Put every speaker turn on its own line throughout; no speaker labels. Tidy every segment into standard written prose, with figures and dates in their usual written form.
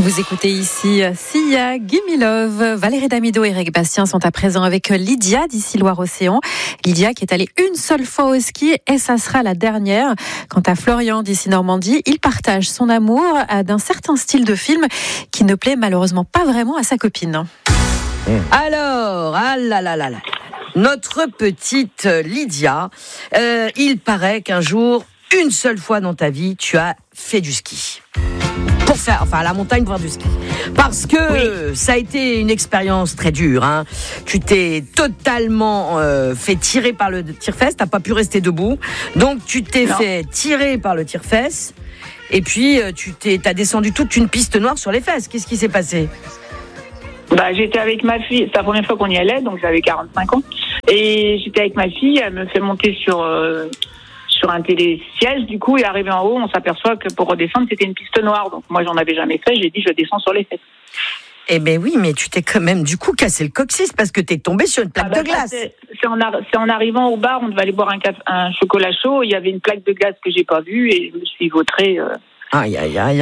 Vous écoutez ici Sia, Gimme Love. Valérie Damido et Eric Bastien sont à présent avec Lydia d'ici Loire-Océan. Lydia qui est allée une seule fois au ski et ça sera la dernière. Quant à Florian d'ici Normandie, il partage son amour d'un certain style de film qui ne plaît malheureusement pas vraiment à sa copine.
Alors, notre petite Lydia, il paraît qu'un jour, une seule fois dans ta vie, tu as fait du ski. À la montagne pour faire du ski. Parce que ça a été une expérience très dure. Hein. Tu t'es totalement fait tirer par le tire-fesse, t'as pas pu rester debout. Donc tu t'es fait tirer par le tire-fesse. Et puis t'as descendu toute une piste noire sur les fesses. Qu'est-ce qui s'est passé ?
J'étais avec ma fille, c'est la première fois qu'on y allait, donc j'avais 45 ans. Et j'étais avec ma fille, elle me fait monter sur un télésiège, du coup, et arrivé en haut, on s'aperçoit que pour redescendre, c'était une piste noire. Donc moi, j'en avais jamais fait, j'ai dit, je descends sur les fesses.
Eh ben oui, mais tu t'es quand même, du coup, cassé le coccyx parce que t'es tombé sur une plaque de glace.
C'est en arrivant au bar, on devait aller boire un chocolat chaud, il y avait une plaque de glace que j'ai pas vue, et je me suis vautrée
aïe.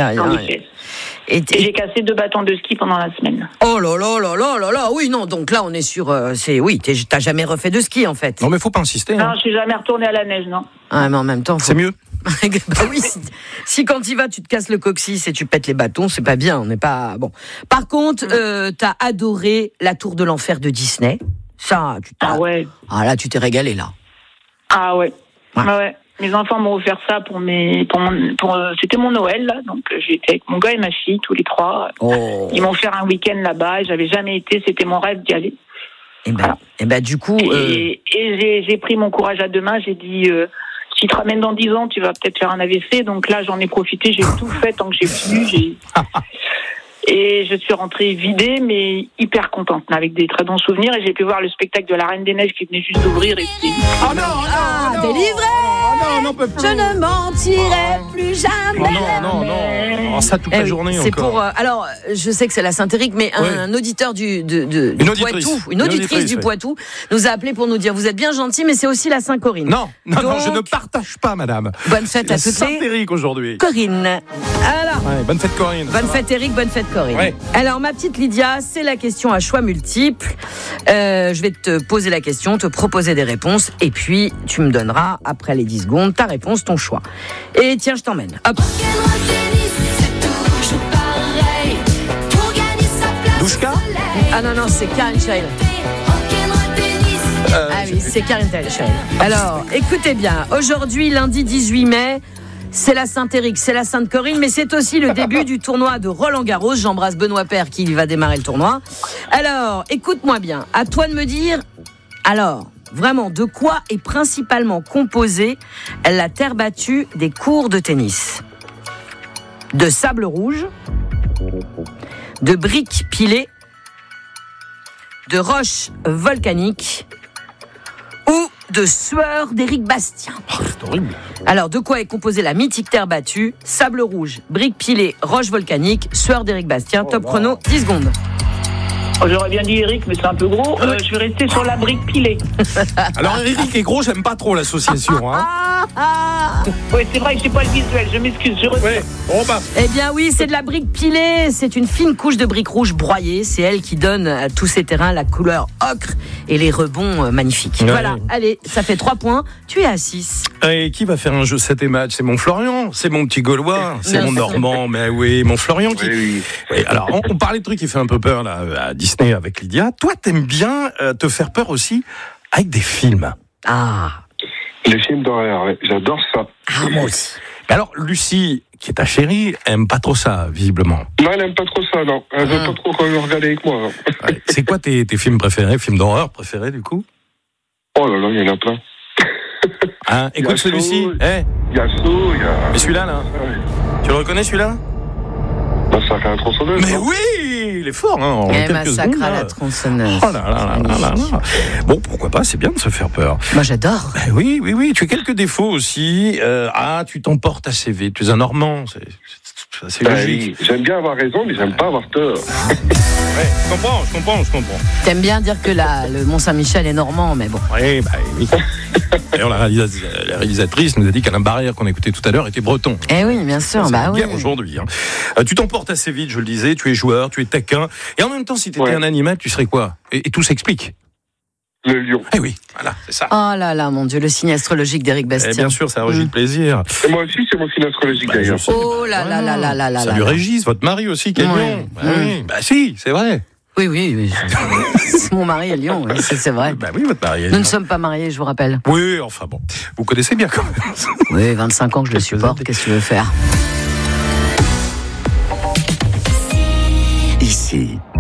Et j'ai cassé 2 bâtons de ski pendant la semaine.
Oh là, oui, non, donc là, on est sur... t'as jamais refait de ski, en fait.
Non, mais faut pas insister.
Non, je suis jamais retournée à la neige, non.
Ah, mais en même temps...
C'est mieux.
Oui, si quand y vas, tu te casses le coccyx et tu pètes les bâtons, c'est pas bien, on n'est pas... Bon. Par contre, t'as adoré la Tour de l'Enfer de Disney. Ça,
Ah ouais.
Ah là, tu t'es régalé, là.
Ah ouais. Ouais. Mes enfants m'ont offert ça c'était mon Noël, là. Donc j'étais avec mon gars et ma fille, tous les 3.
Oh.
Ils m'ont offert un week-end là-bas, et j'avais jamais été, c'était mon rêve d'y aller.
Et ben du coup...
Et j'ai pris mon courage à 2 mains, j'ai dit... si tu te ramènes dans 10 ans, tu vas peut-être faire un AVC. Donc là, j'en ai profité, j'ai tout fait tant que j'ai pu. Et je suis rentrée vidée, mais hyper contente, avec des très bons souvenirs. Et j'ai pu voir le spectacle de la Reine des Neiges qui venait juste d'ouvrir. Et
non, délivré. Je ne mentirai plus jamais.
Non. Ça toute la journée
c'est
encore.
Pour, alors, je sais que c'est la Saint-Éric, mais un auditeur du Poitou, une auditrice du Poitou, nous a appelé pour nous dire, vous êtes bien gentil, mais c'est aussi la Saint-Corinne.
Non, je ne partage pas, madame.
Bonne fête à toutes les...
Saint-Éric aujourd'hui.
Corinne. Alors,
bonne fête Corinne.
Bonne fête Eric, bonne fête Corinne.
Ouais.
Alors, ma petite Lydia, c'est la question à choix multiples. Je vais te poser la question, te proposer des réponses, et puis tu me donneras, après les 10 secondes, ta réponse, ton choix. Et tiens, je t'emmène. Hop.
Douchka ?
Ah non, c'est Karen Child. Oui, c'est Karen Child. Alors, écoutez bien, aujourd'hui, lundi 18 mai, c'est la Saint-Éric, c'est la Sainte-Corinne, mais c'est aussi le début du tournoi de Roland-Garros. J'embrasse Benoît Paire qui va démarrer le tournoi. Alors, écoute-moi bien, à toi de me dire, alors, vraiment, de quoi est principalement composée la terre battue des courts de tennis ? De sable rouge, de briques pilées, de roches volcaniques ou de sueur d'Éric Bastien.
C'est horrible.
Alors, de quoi est composée la mythique terre battue ? Sable rouge, briques pilées, roches volcaniques, sueur d'Éric Bastien. Top chrono, 10 secondes.
J'aurais bien dit Eric, mais c'est un peu gros. Je vais rester sur la brique pilée.
Alors, Eric est gros, j'aime pas trop l'association.
Oui, c'est vrai que j'ai pas le visuel, je m'excuse, je retire.
Eh bien oui, c'est de la brique pilée. C'est une fine couche de briques rouges broyées. C'est elle qui donne à tous ces terrains la couleur ocre et les rebonds magnifiques.
Ouais.
Voilà, allez, ça fait 3 points. Tu es à 6.
Et qui va faire un jeu 7 et match ? C'est mon Florian, c'est mon petit Gaulois, c'est mon Normand. Mais oui, mon Florian qui... Oui. Alors, on parlait de trucs qui fait un peu peur là, à Disney avec Lydia. Toi, t'aimes bien te faire peur aussi avec des films.
Ah.
Les films d'horreur, ouais. J'adore ça.
Ah, moi aussi.
Alors, Lucie, qui est ta chérie, aime pas trop ça, visiblement.
Non, elle aime pas trop ça, non. Elle veut pas trop qu'on le regarde avec moi.
Ouais. C'est quoi tes films préférés, films d'horreur préférés, du coup ?
Oh là là, il y en a plein.
Écoute celui-ci.
Il y a Saw, il y a...
Et celui-là, là
Ouais.
Tu le reconnais, celui-là ?
Massacre à la tronçonneuse.
Mais oui, il est fort, hein. En quelques
Massacre
secondes,
à la tronçonneuse.
Oh là. Bon, pourquoi pas, c'est bien de se faire peur.
Moi, j'adore.
Ben oui, tu as quelques défauts aussi. Tu t'emportes assez vite, tu es un Normand, c'est logique.
Oui. J'aime bien avoir raison, mais j'aime pas avoir tort.
Ouais, je comprends.
T'aimes bien dire que le Mont-Saint-Michel est normand, mais bon.
Oui, oui. D'ailleurs, la réalisatrice nous a dit qu'Alain Barrière, qu'on a écouté tout à l'heure, était breton.
Eh oui, bien sûr.
C'est
oui.
aujourd'hui. Tu t'emportes assez vite, je le disais. Tu es joueur, tu es taquin. Et en même temps, si tu étais un animal, tu serais quoi ? Et tout s'explique.
Le lion.
Eh oui, voilà, c'est ça.
Oh là là, mon Dieu, le signe astrologique d'Éric Bastien.
Bien sûr, ça régit le plaisir.
Et moi aussi, c'est mon signe astrologique d'ailleurs.
Oh là là là là là là.
Salut Régis, votre mari aussi qui est lion. Oui. Bah si, c'est vrai.
Oui. Mon mari est lion, oui, c'est vrai.
Bah oui, votre mari est lion.
Nous ne sommes pas mariés, je vous rappelle.
Oui, enfin bon. Vous connaissez bien quand même.
Oui, 25 ans que je le supporte, qu'est-ce que tu veux faire ?
Ici,